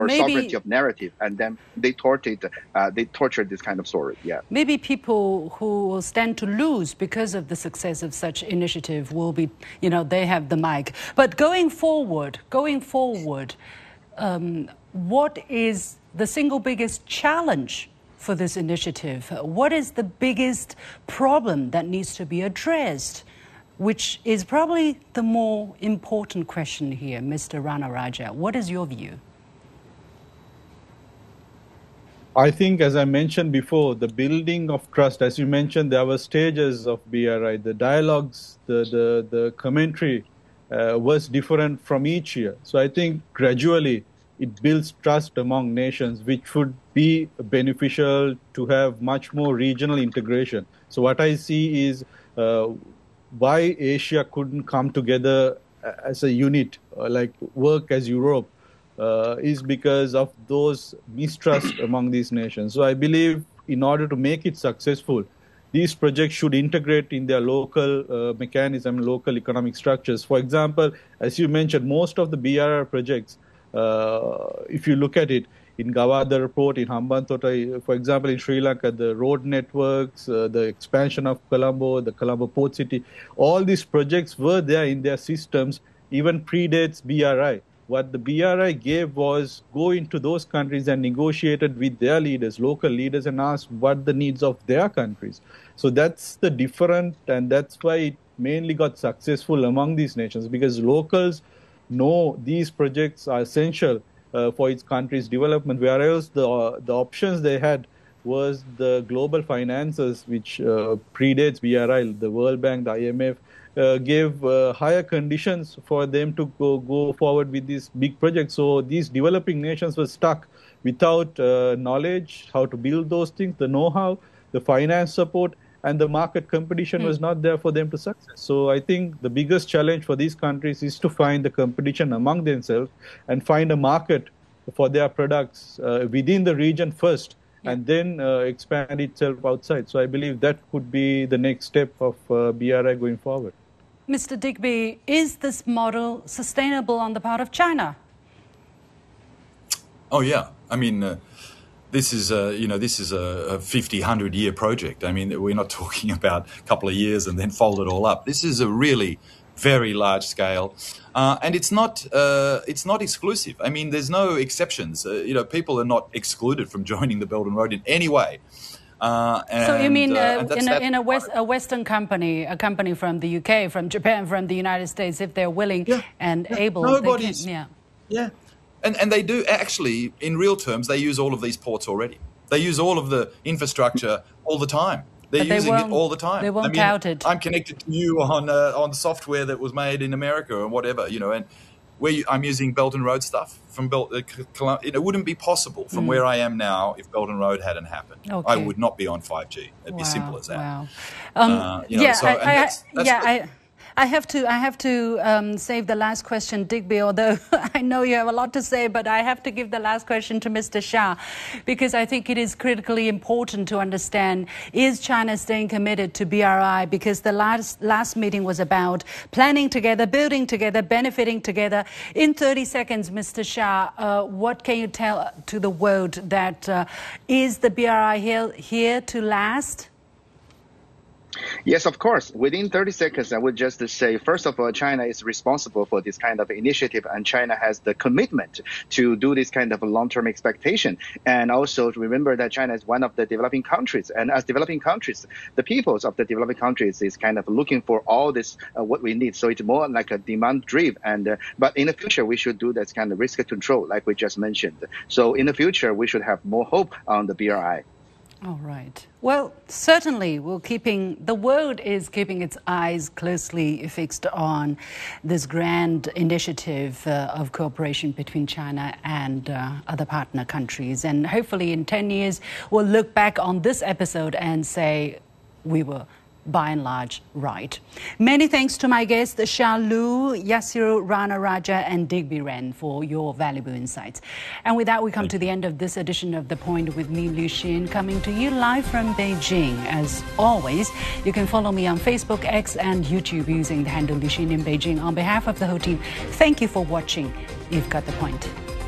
or sovereignty of narrative, and then they tortured this kind of story. Yeah. Maybe people who will stand to lose because of the success of such initiative will be, they have the mic. But going forward, what is the single biggest challenge for this initiative? What is the biggest problem that needs to be addressed? Which is probably the more important question here, Mr. Rana Raja. What is your view? I think, as I mentioned before, the building of trust, as you mentioned, there were stages of BRI. The dialogues, the commentary was different from each year. So I think gradually it builds trust among nations, which would be beneficial to have much more regional integration. So what I see is why Asia couldn't come together as a unit, like work as Europe, is because of those mistrust among these nations. So I believe in order to make it successful, these projects should integrate in their local mechanism, local economic structures. For example, as you mentioned, most of the BRI projects, if you look at it, in Gawada Port, in Hambantota, for example, in Sri Lanka, the road networks, the expansion of Colombo, the Colombo Port City, all these projects were there in their systems, even predates BRI. What the BRI gave was go into those countries and negotiated with their leaders, local leaders, and asked what the needs of their countries. So that's the different, and that's why it mainly got successful among these nations, because locals know these projects are essential for its country's development, whereas the options they had was the global finances, which predates BRI, the World Bank, the IMF, gave higher conditions for them to go forward with these big projects. So these developing nations were stuck without knowledge, how to build those things, the know-how, the finance support, and the market competition was not there for them to success. So I think the biggest challenge for these countries is to find the competition among themselves and find a market for their products within the region first, and then expand itself outside. So I believe that could be the next step of BRI going forward. Mr. Digby, is this model sustainable on the part of China? Oh, yeah. I mean, this is a 50, 100-year project. I mean, we're not talking about a couple of years and then fold it all up. This is a really very large scale, and it's not exclusive. I mean, there's no exceptions. People are not excluded from joining the Belt and Road in any way. So you mean in a Western company, a company from the UK, from Japan, from the United States, if they're willing and able, nobody's, And they do actually, in real terms, they use all of these ports already. They use all of the infrastructure all the time. They're using it all the time. They won't tout it. I'm connected to you on software that was made in America or whatever, and I'm using Belt and Road stuff from it wouldn't be possible from where I am now if Belt and Road hadn't happened. Okay. I would not be on 5G. It'd be simple as that. Wow. I have to save the last question, Digby, although I know you have a lot to say, but I have to give the last question to Mr. Shah, because I think it is critically important to understand, is China staying committed to BRI? Because the last meeting was about planning together, building together, benefiting together. In 30 seconds, Mr. Shah, what can you tell to the world that is the BRI here to last? Yes, of course. Within 30 seconds, I would just say, first of all, China is responsible for this kind of initiative, and China has the commitment to do this kind of long-term expectation. And also remember that China is one of the developing countries. And as developing countries, the peoples of the developing countries is kind of looking for all this, what we need. So it's more like a demand drive. But in the future, we should do that kind of risk control, like we just mentioned. So in the future, we should have more hope on the BRI. All right. Well, certainly the world is keeping its eyes closely fixed on this grand initiative of cooperation between China and other partner countries. And hopefully in 10 years, we'll look back on this episode and say we were by and large right. Many thanks to my guests, Shah Liu, Yasiru Rana Raja, and Digby Ren for your valuable insights. And with that, we come to the end of this edition of The Point with me, Liu Xin, coming to you live from Beijing. As always, you can follow me on Facebook, X, and YouTube using the handle Liu Xin in Beijing. On behalf of the whole team, thank you for watching. You've got the point.